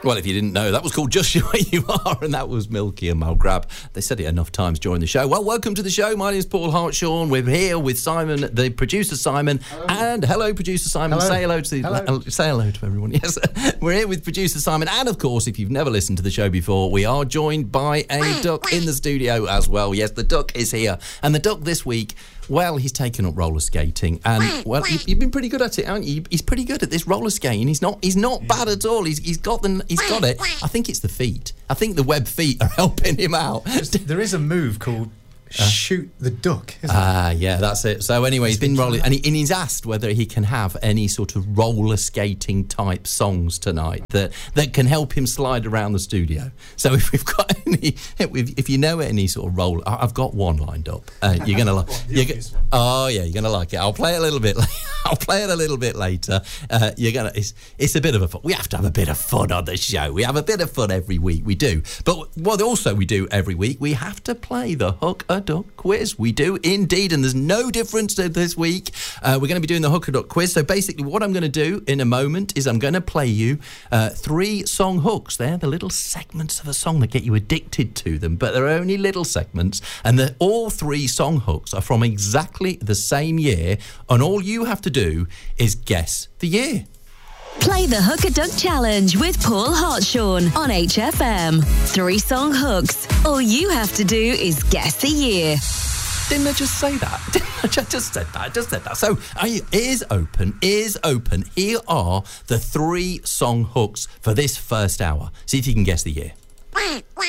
Well, if you didn't know, that was called Just Where You Are, and that was Milky and Malgrab. They said it enough times during the show. Well, welcome to the show. My name is Paul Hartshaw. We're here with Simon, the producer Simon. Hello. And hello, producer Simon. Hello. Say hello to say hello to everyone. Yes, we're here with producer Simon. And, of course, if you've never listened to the show before, we are joined by a duck in the studio as well. Yes, the duck is here. And the duck this week, well, he's taken up roller skating, and well, you've been pretty good at it, haven't you? He's pretty good at this roller skating. He's not bad at all. He's got it. I think it's the feet. I think the web feet are helping him out. There is a move called shoot the duck, isn't it? Yeah, that's it. So anyway, he's been rolling, and he's asked whether he can have any sort of roller skating type songs tonight that can help him slide around the studio. So if we've got any, if you know any sort of roller, I've got one lined up. You're gonna like. Oh yeah, you're gonna like it. I'll play it a little bit. I'll play it a little bit later. It's a bit of a fun. We have to have a bit of fun on the show. We have a bit of fun every week. We do. But what also we do every week, we have to play the Hook a Duck quiz. We do indeed, and there's no difference this week. We're going to be doing the Hook a Duck quiz. So basically, what I'm going to do in a moment is I'm going to play you 3 song hooks. They're the little segments of a song that get you addicted to them, but they're only little segments, and all 3 song hooks are from exactly the same year, and all you have to do is guess the year. Play the Hook a Duck Challenge with Paul Hartshaw on HFM. 3 song hooks. All you have to do is guess the year. Didn't I just say that? I just said that. So, ears open. Here are the 3 song hooks for this first hour. See if you can guess the year.